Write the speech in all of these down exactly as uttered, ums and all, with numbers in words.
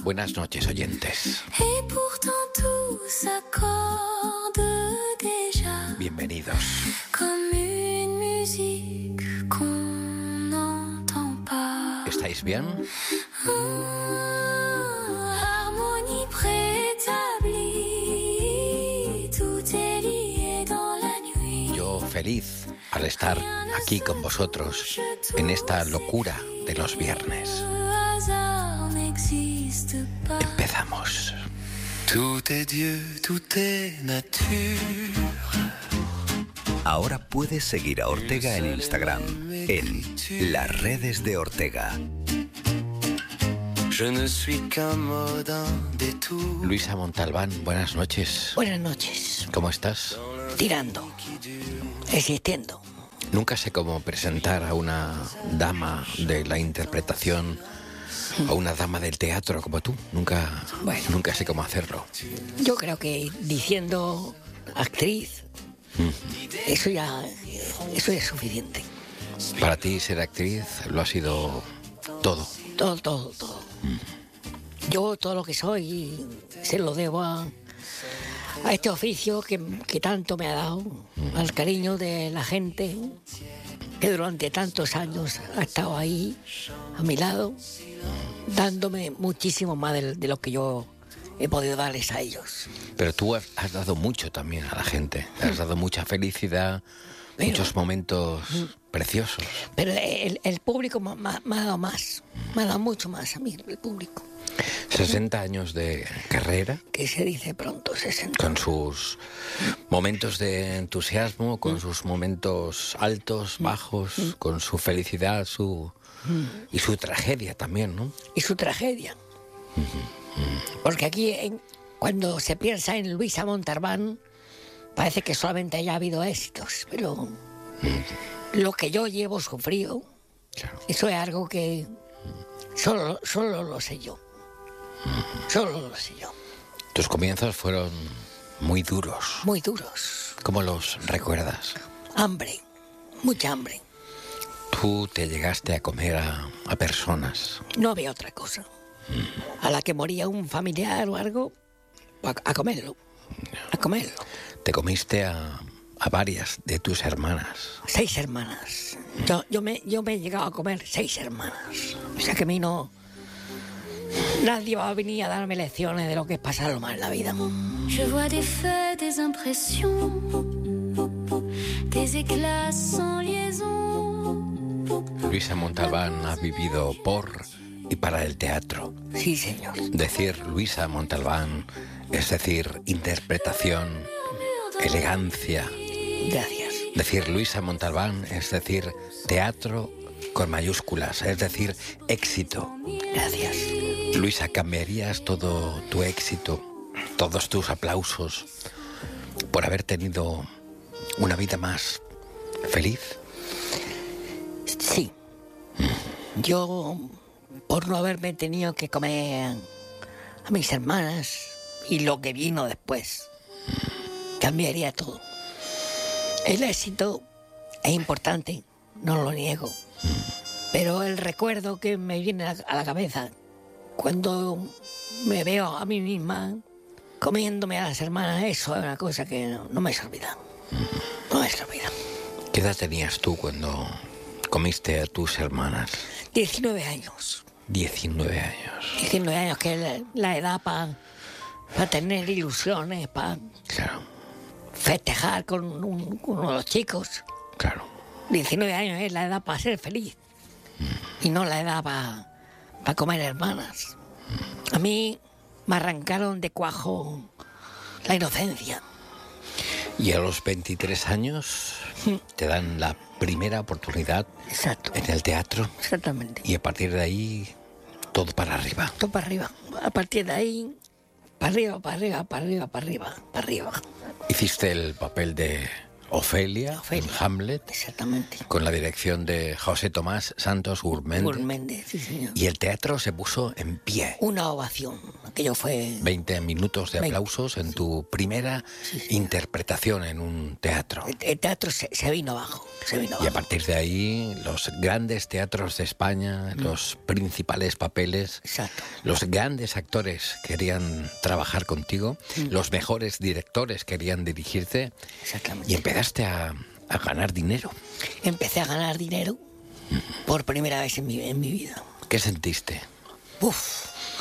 Buenas noches, oyentes. Bienvenidos. ¿Estáis bien? Yo feliz al estar aquí con vosotros en esta locura de los viernes. Empezamos. Tout est Dieu, tout est nature. Ahora puedes seguir a Ortega en Instagram, en las redes de Ortega. Je ne suis qu'un mot d'un détour. Luisa Montalbán, buenas noches. Buenas noches. ¿Cómo estás? Tirando. Existiendo. Nunca sé cómo presentar a una dama de la interpretación, a una dama del teatro como tú. Nunca, Bueno. nunca sé cómo hacerlo. Yo creo que diciendo actriz, eso ya, eso ya es suficiente. Para ti ser actriz lo ha sido todo. Todo, todo, todo. Yo todo lo que soy se lo debo a, a este oficio que, que tanto me ha dado, al cariño de la gente que durante tantos años ha estado ahí a mi lado, dándome muchísimo más de, de lo que yo he podido darles a ellos. Pero tú has, has dado mucho también a la gente. Has dado mucha felicidad, Pero- muchos momentos preciosos. Pero el, el público me, me- me ha dado más, me ha dado mucho más a mí, el público. sesenta años de carrera, Que se dice pronto, sesenta. con sus momentos de entusiasmo, con sus momentos altos, bajos, con su felicidad, su y su tragedia también, ¿no? Y su tragedia. Porque aquí, en- cuando se piensa en Luisa Montalbán, parece que solamente haya habido éxitos, pero lo que yo llevo sufrido, Claro. eso es algo que solo, solo lo sé yo. Solo lo sé yo. Tus comienzos fueron muy duros. Muy duros. ¿Cómo los recuerdas? Hambre, mucha hambre. Tú te llegaste a comer a, a personas. No había otra cosa. A la que moría un familiar o algo, a, a comerlo. A comerlo. Te comiste a, a varias de tus hermanas. Seis hermanas. Yo, yo, me, yo me he llegado a comer seis hermanas. O sea que a mí no... Nadie va a venir a darme lecciones de lo que es pasarlo mal en la vida. Je vois des faits, des impressions, des éclats sans liaison. Luisa Montalbán ha vivido por y para el teatro. Sí, señor. Decir Luisa Montalbán es decir interpretación, elegancia. Gracias. Decir Luisa Montalbán es decir teatro con mayúsculas, es decir éxito. Gracias. Luisa, ¿cambiarías todo tu éxito, todos tus aplausos, por haber tenido una vida más feliz? Sí. Yo, por no haberme tenido que comer a mis hermanas y lo que vino después, cambiaría todo. El éxito es importante, no lo niego. Pero el recuerdo que me viene a la cabeza cuando me veo a mí misma comiéndome a las hermanas, eso es una cosa que no, no me se olvida. No me se olvida. ¿Qué edad tenías tú cuando comiste a tus hermanas? diecinueve años. diecinueve años. diecinueve años, que es la, la edad para tener ilusiones, para Claro, festejar con, un- con uno de los chicos. claro. diecinueve años es la edad para ser feliz y no la edad para pa comer hermanas. A mí me arrancaron de cuajo la inocencia. Y a los veintitrés años te dan la primera oportunidad Exacto, en el teatro exactamente. y a partir de ahí todo para arriba. Todo para arriba. A partir de ahí, para arriba, para arriba, para arriba, para arriba, para arriba. Hiciste el papel de Ofelia, Ofelia. en Hamlet, Exactamente. con la dirección de José Tomás Santos Gurméndez. Gurméndez, sí, señor. Y el teatro se puso en pie. Una ovación. aquello fue... veinte minutos de aplausos en tu primera Sí, sí. interpretación en un teatro. El, el teatro se, se vino abajo, se vino Y a abajo. partir de ahí, los grandes teatros de España, los principales papeles, Exacto. los grandes actores querían trabajar contigo, los mejores directores querían dirigirte Exactamente. y empezaste a, a ganar dinero. Empecé a ganar dinero por primera vez en mi, en mi vida. ¿Qué sentiste? Uf.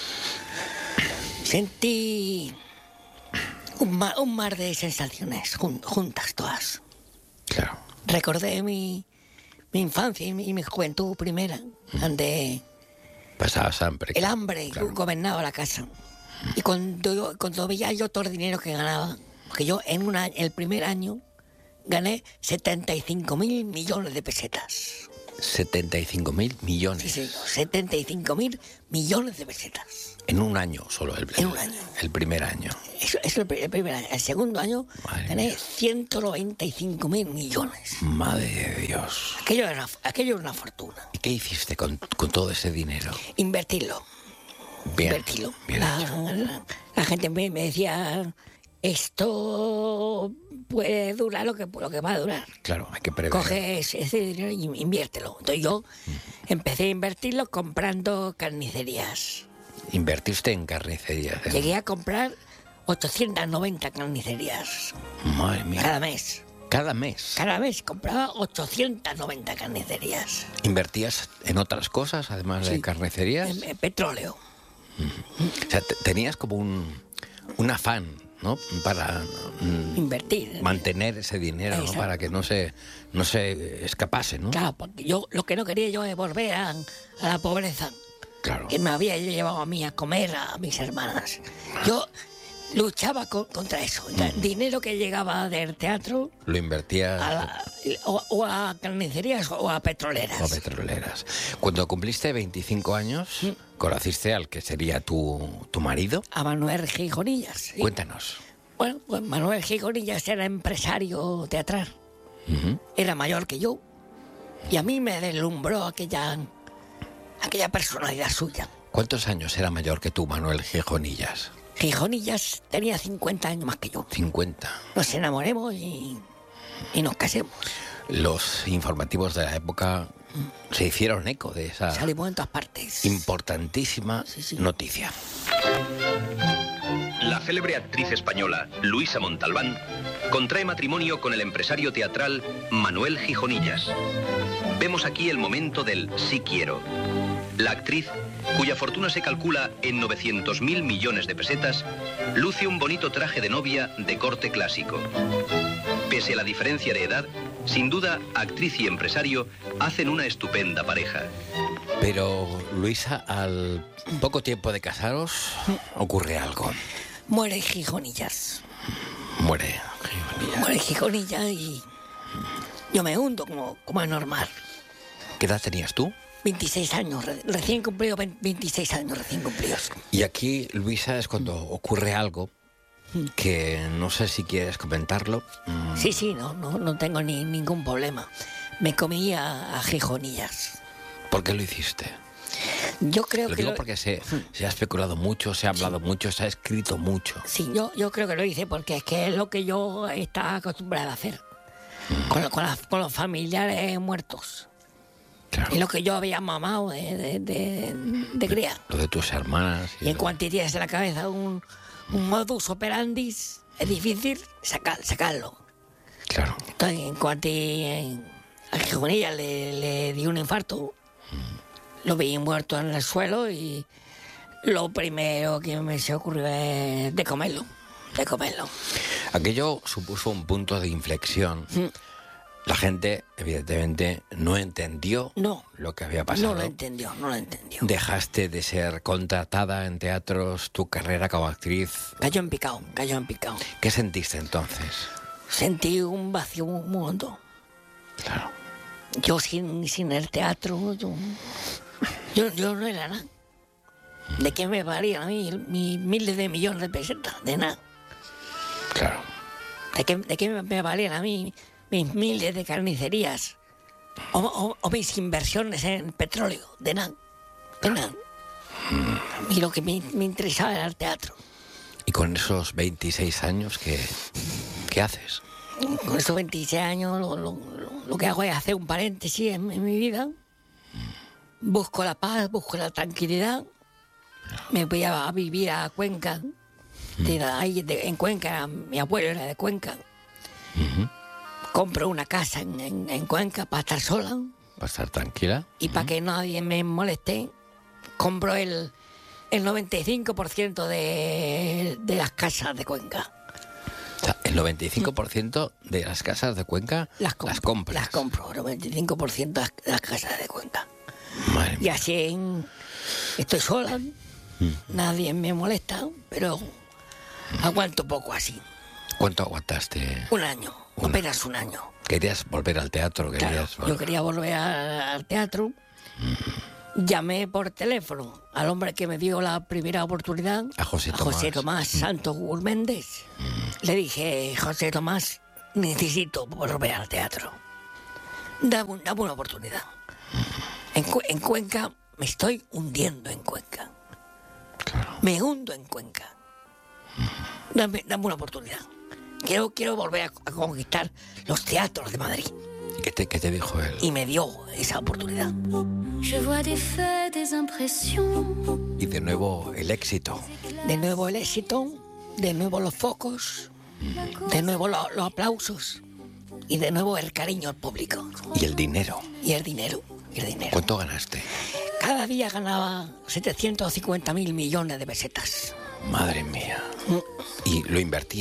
Sentí un mar, un mar de sensaciones jun- juntas todas. Claro. Recordé mi, mi infancia y mi, y mi juventud primera, donde Pasabas hambre. el hambre Claro. gobernaba la casa. Y cuando, yo, cuando veía yo todo el dinero que ganaba, porque yo en una, el primer año gané setenta y cinco mil millones de pesetas. setenta y cinco mil millones. Sí, señor, setenta y cinco mil millones de pesetas. En un año solo. El, En un año. El primer año. Eso es el, pri- el primer año. El segundo año Madre gané mía. ciento noventa y cinco mil millones. Madre de Dios. Aquello era, aquello era una fortuna. ¿Y qué hiciste con, con todo ese dinero? Invertirlo. Bien. Invertirlo. Bien La, hecho. la- la gente me, me decía, esto puede durar lo que, lo que va a durar. Claro, hay que prever. Coge ese, ese dinero y inviértelo. Entonces yo empecé a invertirlo comprando carnicerías. Invertiste en carnicerías. ¿eh? Llegué a comprar ochocientas noventa carnicerías Madre mía. cada mes. Cada mes. Cada mes compraba ochocientas noventa carnicerías. ¿Invertías en otras cosas, además de Sí. carnicerías? En, en petróleo. O sea, te- tenías como un, un afán, ¿no? Para mm, Invertir. mantener ese dinero, ¿no? Exacto. Para que no se, no se escapase, ¿no? Claro, porque yo lo que no quería yo es volver a, a la pobreza Claro. que me había llevado a mí a comer a mis hermanas. Yo luchaba co- contra eso. El dinero que llegaba del teatro Lo invertías a la- o, o a carnicerías o a petroleras. o petroleras. Cuando cumpliste veinticinco años, conociste al que sería tu, tu marido. A Manuel Gijonillas. sí. Cuéntanos. Bueno, pues Manuel Gijonillas era empresario teatral. Ujú. Era mayor que yo. Y a mí me deslumbró aquella, aquella personalidad suya. ¿Cuántos años era mayor que tú, Manuel Gijonillas? Gijonillas tenía cincuenta años más que yo. cincuenta. Nos enamoremos y, y nos casemos. Los informativos de la época se hicieron eco de esa Salimos en todas partes. importantísima Sí, sí. noticia. La célebre actriz española Luisa Montalbán contrae matrimonio con el empresario teatral Manuel Gijonillas. Vemos aquí el momento del sí quiero. La actriz, cuya fortuna se calcula en novecientos mil millones de pesetas, luce un bonito traje de novia de corte clásico. Pese a la diferencia de edad, sin duda, actriz y empresario hacen una estupenda pareja. Pero, Luisa, al poco tiempo de casaros, ocurre algo. Muere Gijonillas. Muere Gijonillas. Muere Gijonillas y yo me hundo como, como es normal. ¿Qué edad tenías tú? veintiséis años, re- recién cumplido, vein- veintiséis años recién cumplidos. Y aquí, Luisa, es cuando ocurre algo que no sé si quieres comentarlo. Mm, Sí, sí, no, no, no tengo ni, ningún problema. Me comí a, a Gijonillas. ¿Por qué lo hiciste? Yo creo Lo que... digo lo- porque se, se ha especulado mucho, se ha hablado mucho, se ha escrito mucho. Sí, yo, yo creo que lo hice porque es que es lo que yo estaba acostumbrada a hacer. Con, lo- con, las- con los familiares muertos. Claro. Es lo que yo había mamado de, de, de, de cría. Lo de tus hermanas. Y en lo- cuanto tienes en la cabeza un, un modus operandi, es difícil sacar, sacarlo. Claro. Entonces, en cuanto eh, a Gijonilla le, le dio un infarto, lo vi muerto en el suelo y lo primero que me se ocurrió es de comerlo, de comerlo. Aquello supuso un punto de inflexión. Mm. La gente, evidentemente, no entendió No, lo que había pasado. no lo entendió, no lo entendió. Dejaste de ser contratada en teatros, tu carrera como actriz. Cayó en picado, cayó en picado. ¿Qué sentiste entonces? Sentí un vacío muy hondo. Claro. Yo sin, sin el teatro, yo, yo, yo no era nada. ¿De qué me valían a mí mis miles de millones de pesetas? De nada. Claro. ¿De qué, de qué me valían a mí mis miles de carnicerías? O, o- o mis inversiones en petróleo. De nada. De nada. Y lo que me, me interesaba era el teatro. Y con esos veintiséis años, ¿qué, qué haces? Con esos veintiséis años lo, lo, lo, lo que hago es hacer un paréntesis en, en mi vida. Busco la paz, busco la tranquilidad. Me voy a, a vivir a Cuenca. De la, ahí de, en Cuenca, mi abuelo era de Cuenca. Uh-huh. Compro una casa en, en, en Cuenca para estar sola. Para estar tranquila. Y uh-huh. para que nadie me moleste, compro el, el noventa y cinco por ciento de, de las casas de Cuenca. O sea, el noventa y cinco por ciento de las casas de Cuenca las, comp- las compras. Las compro, el noventa y cinco por ciento de las casas de Cuenca. Madre y mía. así en, estoy sola, mm. nadie me molesta, pero aguanto poco así. ¿Cuánto aguantaste? Un año, un apenas un año. ¿Querías volver al teatro? ¿Querías Claro, yo quería volver a, al teatro. Mm. Llamé por teléfono al hombre que me dio la primera oportunidad, a José a Tomás, José Tomás mm. Santos Gurméndez. Mm. Le dije, José Tomás, necesito volver al teatro. Dame, dame una oportunidad. En, Cu- en Cuenca me estoy hundiendo en Cuenca. Claro. Me hundo en Cuenca. Dame, dame una oportunidad. Quiero, quiero volver a, a conquistar los teatros de Madrid. ¿Y qué te, qué te dijo él? Y me dio esa oportunidad. Je vois des faits, des impressions. Y de nuevo el éxito. De nuevo el éxito, de nuevo los focos, de nuevo lo, los aplausos y de nuevo el cariño al público. Y el dinero. Y el dinero. Y el dinero. ¿Cuánto ganaste? Cada día ganaba setecientos cincuenta mil millones de pesetas. Madre mía. Mm. Y lo invertí.